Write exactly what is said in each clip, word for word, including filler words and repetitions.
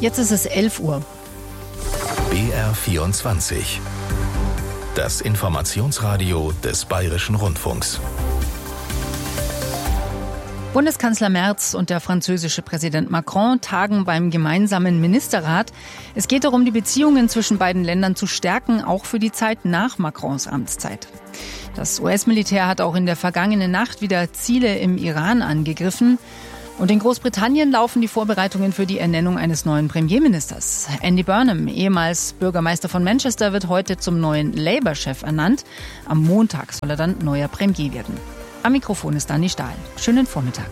Jetzt ist es elf Uhr. B R vierundzwanzig. Das Informationsradio des Bayerischen Rundfunks. Bundeskanzler Merz und der französische Präsident Macron tagen beim gemeinsamen Ministerrat. Es geht darum, die Beziehungen zwischen beiden Ländern zu stärken, auch für die Zeit nach Macrons Amtszeit. Das U S-Militär hat auch in der vergangenen Nacht wieder Ziele im Iran angegriffen. Und in Großbritannien laufen die Vorbereitungen für die Ernennung eines neuen Premierministers. Andy Burnham, ehemals Bürgermeister von Manchester, wird heute zum neuen Labour-Chef ernannt. Am Montag soll er dann neuer Premier werden. Am Mikrofon ist Dani Stahl. Schönen Vormittag.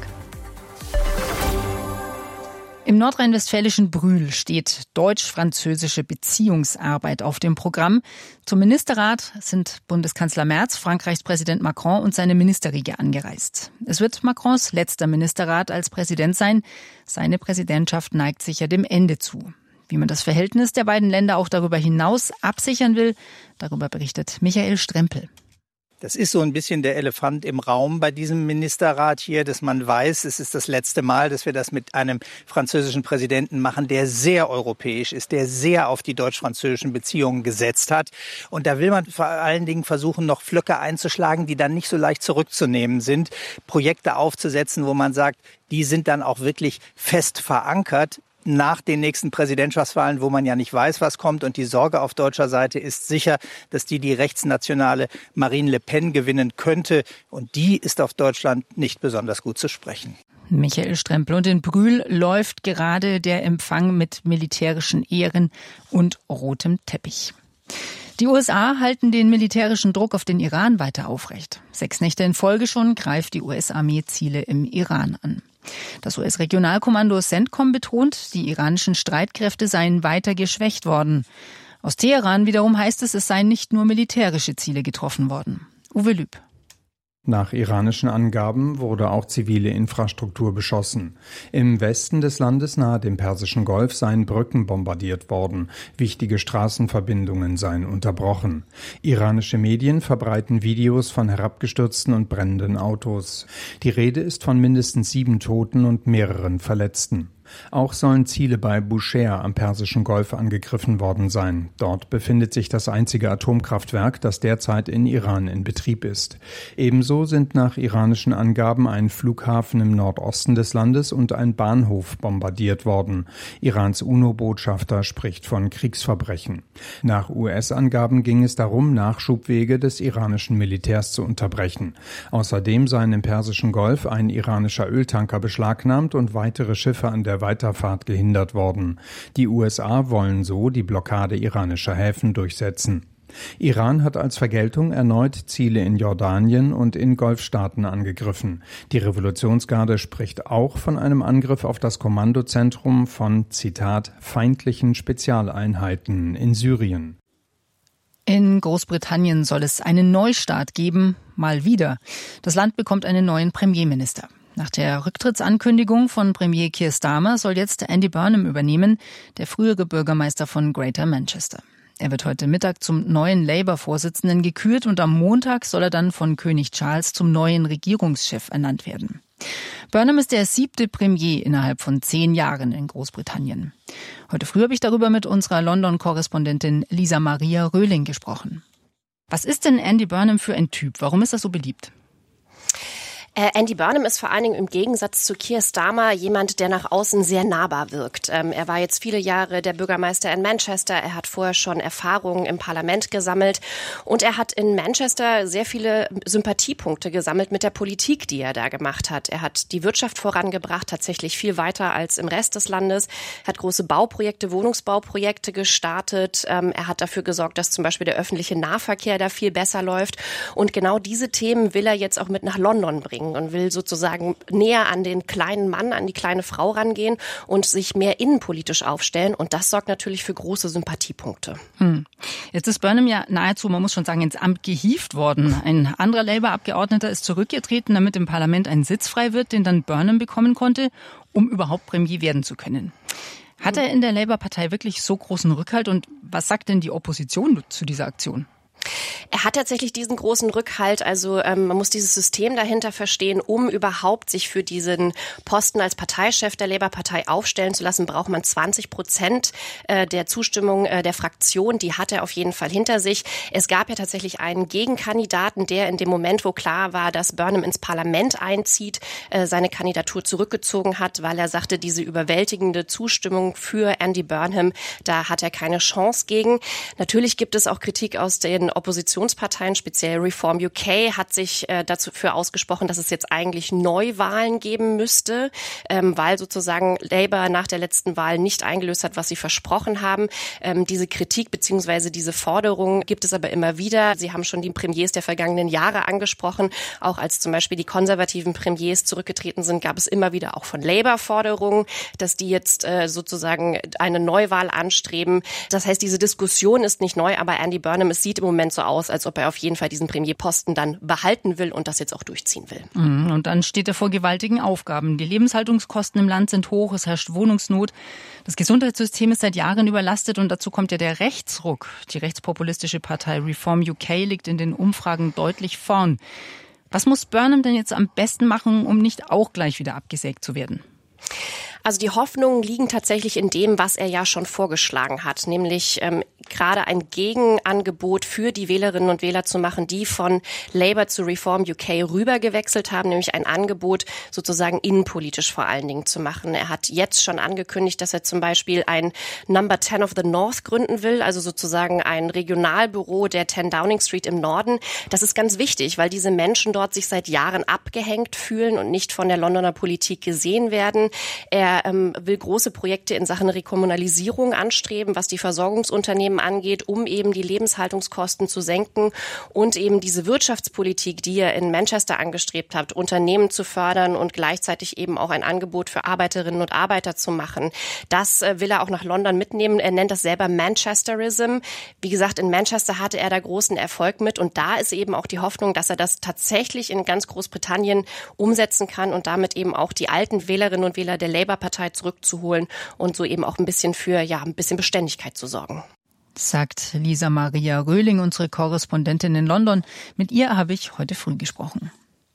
Im nordrhein-westfälischen Brühl steht deutsch-französische Beziehungsarbeit auf dem Programm. Zum Ministerrat sind Bundeskanzler Merz, Frankreichs Präsident Macron und seine Ministerriege angereist. Es wird Macrons letzter Ministerrat als Präsident sein. Seine Präsidentschaft neigt sich ja dem Ende zu. Wie man das Verhältnis der beiden Länder auch darüber hinaus absichern will, darüber berichtet Michael Strempel. Das ist so ein bisschen der Elefant im Raum bei diesem Ministerrat hier, dass man weiß, es ist das letzte Mal, dass wir das mit einem französischen Präsidenten machen, der sehr europäisch ist, der sehr auf die deutsch-französischen Beziehungen gesetzt hat. Und da will man vor allen Dingen versuchen, noch Pflöcke einzuschlagen, die dann nicht so leicht zurückzunehmen sind. Projekte aufzusetzen, wo man sagt, die sind dann auch wirklich fest verankert nach den nächsten Präsidentschaftswahlen, wo man ja nicht weiß, was kommt. Und die Sorge auf deutscher Seite ist sicher, dass die die rechtsnationale Marine Le Pen gewinnen könnte. Und die ist auf Deutschland nicht besonders gut zu sprechen. Michael Strempel. Und in Brühl läuft gerade der Empfang mit militärischen Ehren und rotem Teppich. Die U S A halten den militärischen Druck auf den Iran weiter aufrecht. Sechs Nächte in Folge schon greift die U S-Armee Ziele im Iran an. Das U S-Regionalkommando CENTCOM betont, die iranischen Streitkräfte seien weiter geschwächt worden. Aus Teheran wiederum heißt es, es seien nicht nur militärische Ziele getroffen worden. Uwe Lüb. Nach iranischen Angaben wurde auch zivile Infrastruktur beschossen. Im Westen des Landes nahe dem Persischen Golf seien Brücken bombardiert worden. Wichtige Straßenverbindungen seien unterbrochen. Iranische Medien verbreiten Videos von herabgestürzten und brennenden Autos. Die Rede ist von mindestens sieben Toten und mehreren Verletzten. Auch sollen Ziele bei Bushehr am Persischen Golf angegriffen worden sein. Dort befindet sich das einzige Atomkraftwerk, das derzeit in Iran in Betrieb ist. Ebenso sind nach iranischen Angaben ein Flughafen im Nordosten des Landes und ein Bahnhof bombardiert worden. Irans UNO-Botschafter spricht von Kriegsverbrechen. Nach U S-Angaben ging es darum, Nachschubwege des iranischen Militärs zu unterbrechen. Außerdem seien im Persischen Golf ein iranischer Öltanker beschlagnahmt und weitere Schiffe an der Weiterfahrt gehindert worden. Die U S A wollen so die Blockade iranischer Häfen durchsetzen. Iran hat als Vergeltung erneut Ziele in Jordanien und in Golfstaaten angegriffen. Die Revolutionsgarde spricht auch von einem Angriff auf das Kommandozentrum von, Zitat, feindlichen Spezialeinheiten in Syrien. In Großbritannien soll es einen Neustart geben, mal wieder. Das Land bekommt einen neuen Premierminister. Nach der Rücktrittsankündigung von Premier Keir Starmer soll jetzt Andy Burnham übernehmen, der frühere Bürgermeister von Greater Manchester. Er wird heute Mittag zum neuen Labour-Vorsitzenden gekürt und am Montag soll er dann von König Charles zum neuen Regierungschef ernannt werden. Burnham ist der siebte Premier innerhalb von zehn Jahren in Großbritannien. Heute früh habe ich darüber mit unserer London-Korrespondentin Lisa Maria Röhling gesprochen. Was ist denn Andy Burnham für ein Typ? Warum ist er so beliebt? Äh, Andy Burnham ist vor allen Dingen im Gegensatz zu Keir Starmer jemand, der nach außen sehr nahbar wirkt. Ähm, er war jetzt viele Jahre der Bürgermeister in Manchester. Er hat vorher schon Erfahrungen im Parlament gesammelt. Und er hat in Manchester sehr viele Sympathiepunkte gesammelt mit der Politik, die er da gemacht hat. Er hat die Wirtschaft vorangebracht, tatsächlich viel weiter als im Rest des Landes. Er hat große Bauprojekte, Wohnungsbauprojekte gestartet. Ähm, er hat dafür gesorgt, dass zum Beispiel der öffentliche Nahverkehr da viel besser läuft. Und genau diese Themen will er jetzt auch mit nach London bringen und will sozusagen näher an den kleinen Mann, an die kleine Frau rangehen und sich mehr innenpolitisch aufstellen. Und das sorgt natürlich für große Sympathiepunkte. Hm. Jetzt ist Burnham ja nahezu, man muss schon sagen, ins Amt gehievt worden. Ein anderer Labour-Abgeordneter ist zurückgetreten, damit im Parlament ein Sitz frei wird, den dann Burnham bekommen konnte, um überhaupt Premier werden zu können. Hat er in der Labour-Partei wirklich so großen Rückhalt und was sagt denn die Opposition zu dieser Aktion? Er hat tatsächlich diesen großen Rückhalt. Also ähm, man muss dieses System dahinter verstehen, um überhaupt sich für diesen Posten als Parteichef der Labour-Partei aufstellen zu lassen, braucht man zwanzig Prozent äh, der Zustimmung äh, der Fraktion. Die hat er auf jeden Fall hinter sich. Es gab ja tatsächlich einen Gegenkandidaten, der in dem Moment, wo klar war, dass Burnham ins Parlament einzieht, äh, seine Kandidatur zurückgezogen hat, weil er sagte, diese überwältigende Zustimmung für Andy Burnham, da hat er keine Chance gegen. Natürlich gibt es auch Kritik aus den Oppositionsparteien, speziell Reform U K hat sich äh, dafür ausgesprochen, dass es jetzt eigentlich Neuwahlen geben müsste, ähm, weil sozusagen Labour nach der letzten Wahl nicht eingelöst hat, was sie versprochen haben. Ähm, diese Kritik bzw. diese Forderung gibt es aber immer wieder. Sie haben schon die Premiers der vergangenen Jahre angesprochen. Auch als zum Beispiel die konservativen Premiers zurückgetreten sind, gab es immer wieder auch von Labour Forderungen, dass die jetzt äh, sozusagen eine Neuwahl anstreben. Das heißt, diese Diskussion ist nicht neu, aber Andy Burnham, es sieht im Moment so aus, als ob er auf jeden Fall diesen Premierposten dann behalten will und das jetzt auch durchziehen will. Und dann steht er vor gewaltigen Aufgaben. Die Lebenshaltungskosten im Land sind hoch, es herrscht Wohnungsnot. Das Gesundheitssystem ist seit Jahren überlastet und dazu kommt ja der Rechtsruck. Die rechtspopulistische Partei Reform U K liegt in den Umfragen deutlich vorn. Was muss Burnham denn jetzt am besten machen, um nicht auch gleich wieder abgesägt zu werden? Also die Hoffnungen liegen tatsächlich in dem, was er ja schon vorgeschlagen hat, nämlich ähm, gerade ein Gegenangebot für die Wählerinnen und Wähler zu machen, die von Labour zu Reform U K rübergewechselt haben, nämlich ein Angebot sozusagen innenpolitisch vor allen Dingen zu machen. Er hat jetzt schon angekündigt, dass er zum Beispiel ein Number ten of the North gründen will, also sozusagen ein Regionalbüro der ten Downing Street im Norden. Das ist ganz wichtig, weil diese Menschen dort sich seit Jahren abgehängt fühlen und nicht von der Londoner Politik gesehen werden. Er Er ähm, will große Projekte in Sachen Rekommunalisierung anstreben, was die Versorgungsunternehmen angeht, um eben die Lebenshaltungskosten zu senken und eben diese Wirtschaftspolitik, die er in Manchester angestrebt hat, Unternehmen zu fördern und gleichzeitig eben auch ein Angebot für Arbeiterinnen und Arbeiter zu machen. Das äh, will er auch nach London mitnehmen. Er nennt das selber Manchesterism. Wie gesagt, in Manchester hatte er da großen Erfolg mit und da ist eben auch die Hoffnung, dass er das tatsächlich in ganz Großbritannien umsetzen kann und damit eben auch die alten Wählerinnen und Wähler der Labour Partei zurückzuholen und so eben auch ein bisschen für ja ein bisschen Beständigkeit zu sorgen. Sagt Lisa Maria Röhling, unsere Korrespondentin in London. Mit ihr habe ich heute früh gesprochen.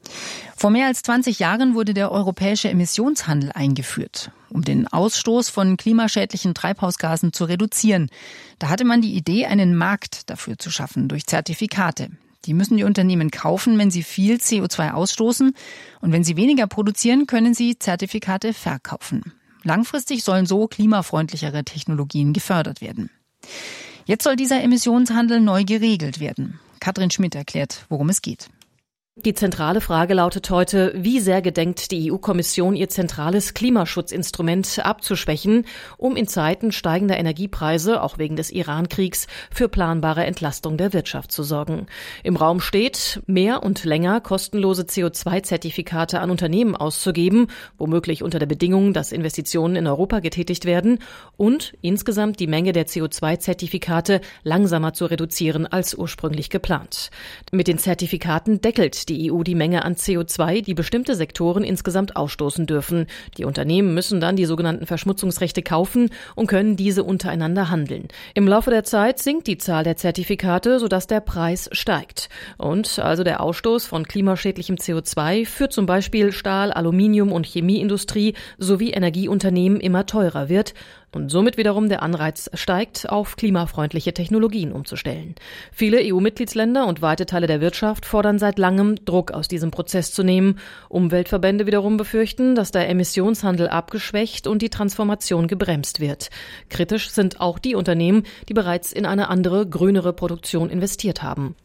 Vor mehr als zwanzig Jahren wurde der europäische Emissionshandel eingeführt, um den Ausstoß von klimaschädlichen Treibhausgasen zu reduzieren. Da hatte man die Idee, einen Markt dafür zu schaffen durch Zertifikate. Die müssen die Unternehmen kaufen, wenn sie viel C O zwei ausstoßen. Und wenn sie weniger produzieren, können sie Zertifikate verkaufen. Langfristig sollen so klimafreundlichere Technologien gefördert werden. Jetzt soll dieser Emissionshandel neu geregelt werden. Katrin Schmidt erklärt, worum es geht. Die zentrale Frage lautet heute, wie sehr gedenkt die E U-Kommission, ihr zentrales Klimaschutzinstrument abzuschwächen, um in Zeiten steigender Energiepreise, auch wegen des Iran-Kriegs, für planbare Entlastung der Wirtschaft zu sorgen. Im Raum steht, mehr und länger kostenlose C O zwei Zertifikate an Unternehmen auszugeben, womöglich unter der Bedingung, dass Investitionen in Europa getätigt werden, und insgesamt die Menge der C O zwei Zertifikate langsamer zu reduzieren als ursprünglich geplant. Mit den Zertifikaten deckelt die E U die Menge an C O zwei, die bestimmte Sektoren insgesamt ausstoßen dürfen. Die Unternehmen müssen dann die sogenannten Verschmutzungsrechte kaufen und können diese untereinander handeln. Im Laufe der Zeit sinkt die Zahl der Zertifikate, sodass der Preis steigt. Und also der Ausstoß von klimaschädlichem C O zwei für zum Beispiel Stahl-, Aluminium- und Chemieindustrie sowie Energieunternehmen immer teurer wird und somit wiederum der Anreiz steigt, auf klimafreundliche Technologien umzustellen. Viele E U-Mitgliedsländer und weite Teile der Wirtschaft fordern seit langem, Druck aus diesem Prozess zu nehmen. Umweltverbände wiederum befürchten, dass der Emissionshandel abgeschwächt und die Transformation gebremst wird. Kritisch sind auch die Unternehmen, die bereits in eine andere, grünere Produktion investiert haben.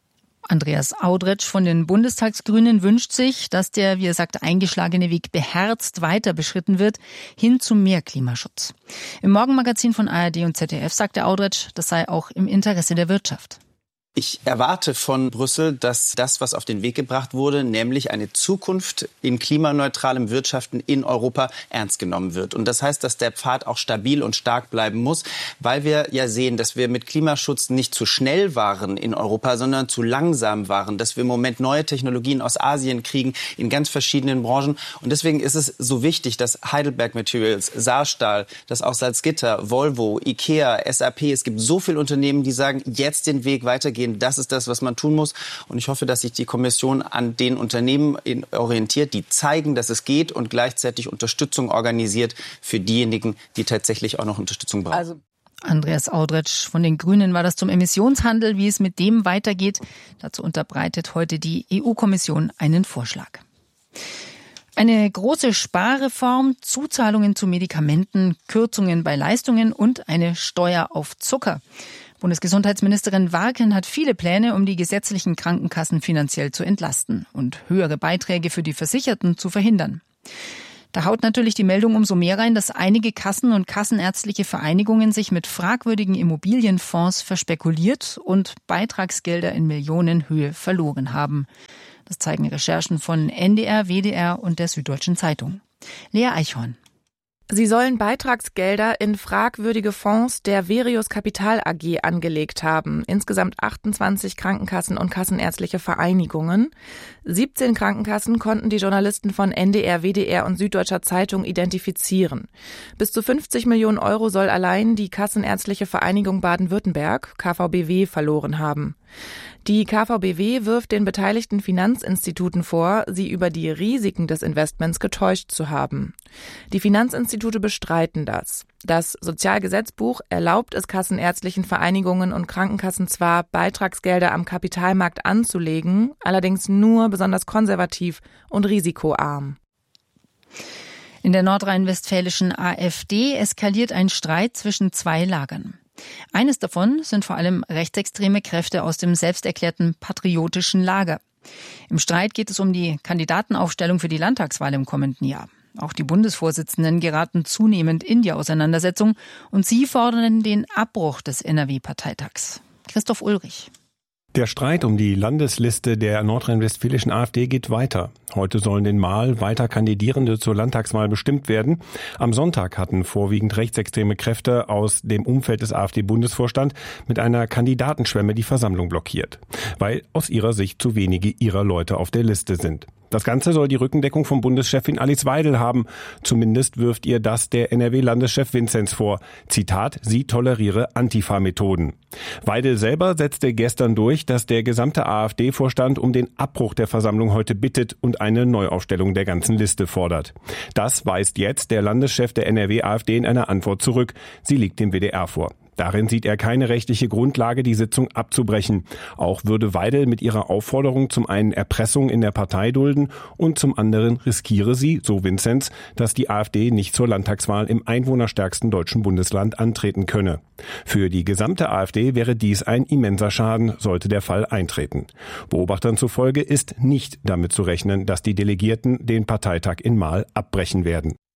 Andreas Audretsch von den Bundestagsgrünen wünscht sich, dass der, wie er sagt, eingeschlagene Weg beherzt weiter beschritten wird, hin zu mehr Klimaschutz. Im Morgenmagazin von A R D und Z D F sagte Audretsch, das sei auch im Interesse der Wirtschaft. Ich erwarte von Brüssel, dass das, was auf den Weg gebracht wurde, nämlich eine Zukunft in klimaneutralem Wirtschaften in Europa, ernst genommen wird. Und das heißt, dass der Pfad auch stabil und stark bleiben muss, weil wir ja sehen, dass wir mit Klimaschutz nicht zu schnell waren in Europa, sondern zu langsam waren, dass wir im Moment neue Technologien aus Asien kriegen in ganz verschiedenen Branchen. Und deswegen ist es so wichtig, dass Heidelberg Materials, Saarstahl, dass auch Salzgitter, Volvo, Ikea, S A P, es gibt so viele Unternehmen, die sagen, jetzt den Weg weitergehen gehen. Das ist das, was man tun muss. Und ich hoffe, dass sich die Kommission an den Unternehmen orientiert, die zeigen, dass es geht und gleichzeitig Unterstützung organisiert für diejenigen, die tatsächlich auch noch Unterstützung brauchen. Also Andreas Audretsch von den Grünen war das zum Emissionshandel, wie es mit dem weitergeht. Dazu unterbreitet heute die E U-Kommission einen Vorschlag. Eine große Sparreform, Zuzahlungen zu Medikamenten, Kürzungen bei Leistungen und eine Steuer auf Zucker. Bundesgesundheitsministerin Warken hat viele Pläne, um die gesetzlichen Krankenkassen finanziell zu entlasten und höhere Beiträge für die Versicherten zu verhindern. Da haut natürlich die Meldung umso mehr rein, dass einige Kassen und kassenärztliche Vereinigungen sich mit fragwürdigen Immobilienfonds verspekuliert und Beitragsgelder in Millionenhöhe verloren haben. Das zeigen Recherchen von N D R, W D R und der Süddeutschen Zeitung. Lea Eichhorn. Sie sollen Beitragsgelder in fragwürdige Fonds der Verius Kapital A G angelegt haben. Insgesamt achtundzwanzig Krankenkassen und kassenärztliche Vereinigungen. siebzehn Krankenkassen konnten die Journalisten von N D R, W D R und Süddeutscher Zeitung identifizieren. Bis zu fünfzig Millionen Euro soll allein die Kassenärztliche Vereinigung Baden-Württemberg, K V B W, verloren haben. Die K V B W wirft den beteiligten Finanzinstituten vor, sie über die Risiken des Investments getäuscht zu haben. Die Finanzinstitute bestreiten das. Das Sozialgesetzbuch erlaubt es kassenärztlichen Vereinigungen und Krankenkassen zwar, Beitragsgelder am Kapitalmarkt anzulegen, allerdings nur besonders konservativ und risikoarm. In der nordrhein-westfälischen AfD eskaliert ein Streit zwischen zwei Lagern. Eines davon sind vor allem rechtsextreme Kräfte aus dem selbsterklärten patriotischen Lager. Im Streit geht es um die Kandidatenaufstellung für die Landtagswahl im kommenden Jahr. Auch die Bundesvorsitzenden geraten zunehmend in die Auseinandersetzung und sie fordern den Abbruch des N R W-Parteitags. Christoph Ulrich. Der Streit um die Landesliste der nordrhein-westfälischen AfD geht weiter. Heute sollen den Mal weiter Kandidierende zur Landtagswahl bestimmt werden. Am Sonntag hatten vorwiegend rechtsextreme Kräfte aus dem Umfeld des AfD-Bundesvorstands mit einer Kandidatenschwemme die Versammlung blockiert, weil aus ihrer Sicht zu wenige ihrer Leute auf der Liste sind. Das Ganze soll die Rückendeckung von Bundeschefin Alice Weidel haben. Zumindest wirft ihr das der N R W-Landeschef Vinzenz vor. Zitat, sie toleriere Antifa-Methoden. Weidel selber setzte gestern durch, dass der gesamte AfD-Vorstand um den Abbruch der Versammlung heute bittet und eine Neuaufstellung der ganzen Liste fordert. Das weist jetzt der Landeschef der N R W-AfD in einer Antwort zurück. Sie liegt dem W D R vor. Darin sieht er keine rechtliche Grundlage, die Sitzung abzubrechen. Auch würde Weidel mit ihrer Aufforderung zum einen Erpressung in der Partei dulden und zum anderen riskiere sie, so Vinzenz, dass die AfD nicht zur Landtagswahl im einwohnerstärksten deutschen Bundesland antreten könne. Für die gesamte AfD wäre dies ein immenser Schaden, sollte der Fall eintreten. Beobachtern zufolge ist nicht damit zu rechnen, dass die Delegierten den Parteitag in Marl abbrechen werden.